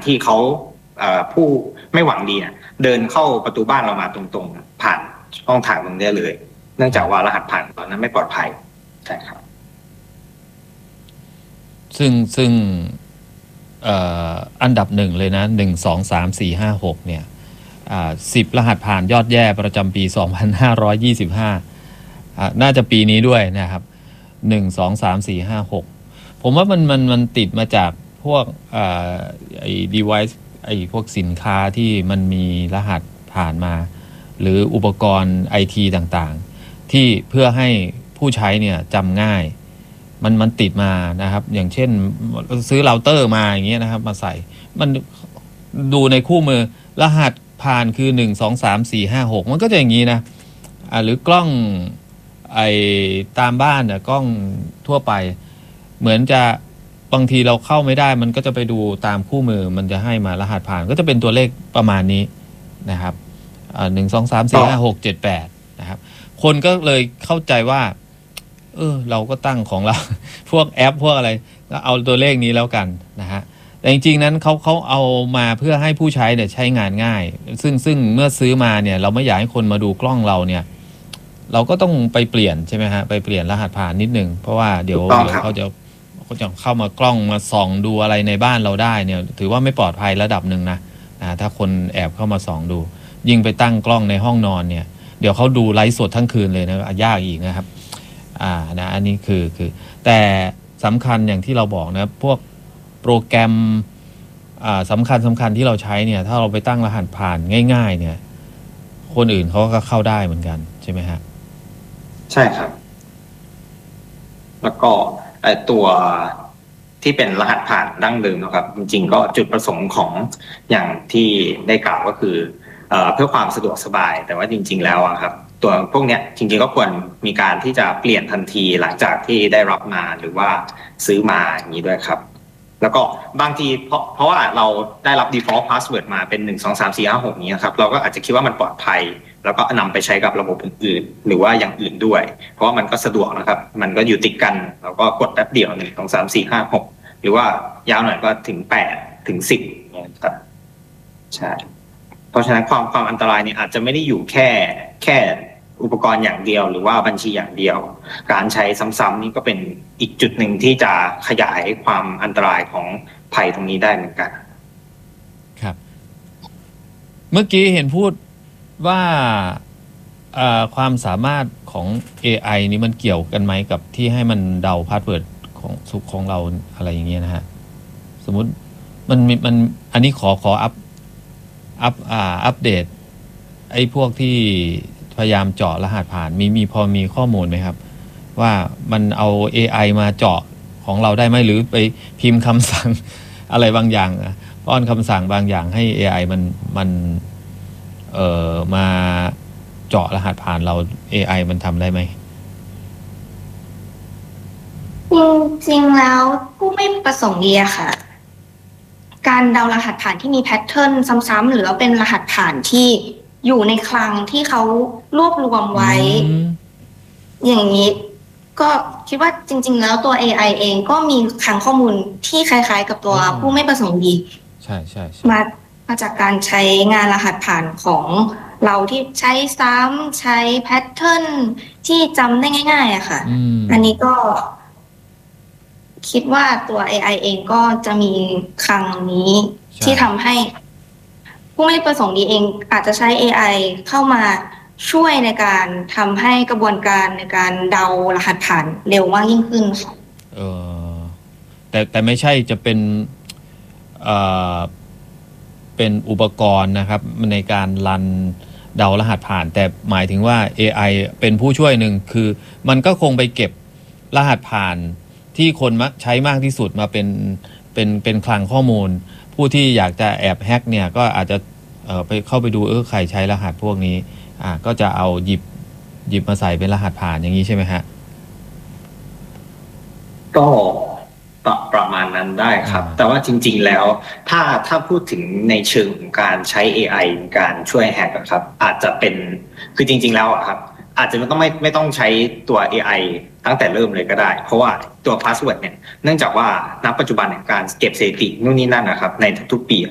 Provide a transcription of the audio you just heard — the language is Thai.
ที่เขาผู้ไม่หวังดีเนี่ยเดินเข้าประตูบ้านเรามาตรงๆผ่านช่องทางตรงนี้เลยเนื่องจากว่ารหัสผ่านตอนนั้นไม่ปลอดภัยใช่ครับซึ่งอันดับหนึ่งเลยนะ1 2 3 4 5 6เนี่ย10รหัสผ่านยอดแย่ประจำปี2525น่าจะปีนี้ด้วยนะครับ1 2 3 4 5 6ผมว่ามันติดมาจากพวกไอ้ device ไอ้พวกสินค้าที่มันมีรหัสผ่านมาหรืออุปกรณ์ไอทีต่างๆที่เพื่อให้ผู้ใช้เนี่ยจำง่ายมันติดมานะครับอย่างเช่นซื้อเราเตอร์มาอย่างเงี้ยนะครับมาใส่มันดูในคู่มือรหัสผ่านคือ1 2 3 4 5 6มันก็จะอย่างนี้นะหรือกล้องไอตามบ้านเนี่ยกล้องทั่วไปเหมือนจะบางทีเราเข้าไม่ได้มันก็จะไปดูตามคู่มือมันจะให้มารหัสผ่านก็จะเป็นตัวเลขประมาณนี้นะครับ1 2 3 4 5 6 7 8นะครับคนก็เลยเข้าใจว่าเราก็ตั้งของเรา พวกแอปพวกอะไรก็เอาตัวเลขนี้แล้วกันนะฮะแต่จริงๆนั้นเขาเอามาเพื่อให้ผู้ใช้เนี่ยใช้งานง่ายซึ่งเมื่อซื้อมาเนี่ยเราไม่อยากให้คนมาดูกล้องเราเนี่ยเราก็ต้องไปเปลี่ยนใช่ไหมฮะไปเปลี่ยนรหัสผ่านนิดนึงเพราะว่าเดี๋ยวเขาจะเข้ามากล้องมาส่องดูอะไรในบ้านเราได้เนี่ยถือว่าไม่ปลอดภัยระดับหนึ่งนะถ้าคนแอบเข้ามาส่องดูยิ่งไปตั้งกล้องในห้องนอนเนี่ยเดี๋ยวเขาดูไลฟ์สดทั้งคืนเลยนะยากอีกนะครับนะอันนี้คือแต่สำคัญอย่างที่เราบอกนะพวกโปรแกรมสำคัญที่เราใช้เนี่ยถ้าเราไปตั้งรหัสผ่านง่ายๆเนี่ยคนอื่นเขาก็เข้าได้เหมือนกันใช่ไหมฮะใช่ครับแล้วก็ตัวที่เป็นรหัสผ่านดั้งเดิมนะครับจริงๆก็จุดประสงค์ของอย่างที่ได้กล่าวก็คือเพื่อความสะดวกสบายแต่ว่าจริงๆแล้วครับตัวพวกเนี้ยจริงๆก็ควรมีการที่จะเปลี่ยนทันทีหลังจากที่ได้รับมาหรือว่าซื้อมาอย่างนี้ด้วยครับแล้วก็บางทีเพราะว่าเราได้รับ default password มาเป็น1 2 3 4 5 6นี้ครับเราก็อาจจะคิดว่ามันปลอดภัยแล้วก็นำไปใช้กับระบบอื่นๆหรือว่าอย่างอื่นด้วยเพราะว่ามันก็สะดวกนะครับมันก็อยู่ติดกันแล้วก็กดแป๊บเดียว1 2 3 4 5 6หรือว่ายาวหน่อยก็ถึง8 ถึง 10นะครับใช่เพราะฉะนั้นความอันตรายเนี่ยอาจจะไม่ได้อยู่แค่อุปกรณ์อย่างเดียวหรือว่าบัญชีอย่างเดียวการใช้ซ้ำๆนี่ก็เป็นอีกจุดหนึ่งที่จะขยายความอันตรายของภัยตรงนี้ได้เหมือนกันครับเมื่อกี้เห็นพูดว่าความสามารถของ AI นี่มันเกี่ยวกันไหมกับที่ให้มันเดาพาสเวิร์ดของเราอะไรอย่างเงี้ยนะฮะสมมุติมันอันนี้ขออัปเดตไอ้พวกที่พยายามเจาะรหัสผ่านพอมีข้อมูลไหมครับว่ามันเอา AI มาเจาะของเราได้ไหมหรือไปพิมพ์คำสั่งอะไรบางอย่างป้อนคำสั่งบางอย่างให้ AI มันมาเจาะรหัสผ่านเรา AI มันทำได้ไหมจริงๆแล้วผู้ไม่ประสงค์ดีอะค่ะการเดารหัสผ่านที่มีแพทเทิร์นซ้ำๆหรือเป็นรหัสผ่านที่อยู่ในคลังที่เขารวบรวมไว้อย่างนี้ก็คิดว่าจริงๆแล้วตัว AI เองก็มีคลังข้อมูลที่คล้ายๆกับตัวผู้ไม่ประสงค์ดีใช่มาจากการใช้งานรหัสผ่านของเราที่ใช้ซ้ำใช้แพทเทิร์นที่จำได้ง่ายๆอะค่ะอันนี้ก็คิดว่าตัว AI เองก็จะมีคลังนี้ที่ทำให้ผู้ไม่ประสงค์ดีเองอาจจะใช้ AI เข้ามาช่วยในการทำให้กระบวนการในการเดารหัสผ่านเร็วมากยิ่งขึ้นค่ะแต่ไม่ใช่จะเป็นอุปกรณ์นะครับในการรันเดารหัสผ่านแต่หมายถึงว่า AI เป็นผู้ช่วยหนึ่งคือมันก็คงไปเก็บรหัสผ่านที่คนใช้มากที่สุดมาเป็นคลังข้อมูลผู้ที่อยากจะแอบแฮกเนี่ยก็อาจจะไปเข้าไปดูใครใช้รหัสพวกนี้ก็จะเอาหยิบมาใส่เป็นรหัสผ่านอย่างนี้ใช่ไหมฮะก็ประมาณนั้นได้ครับแต่ว่าจริงๆแล้วถ้าพูดถึงในเชิงของการใช้ AI ในการช่วยแฮกครับอาจจะเป็นคือจริงๆแล้วครับอาจจะไม่ต้องใช้ตัว AI ตั้งแต่เริ่มเลยก็ได้เพราะว่าตัวพาสเวิร์ดเนี่ยเนื่องจากว่าณปัจจุบันการเก็บสถิตินู่นนี่นั่นนะครับในทุกๆปี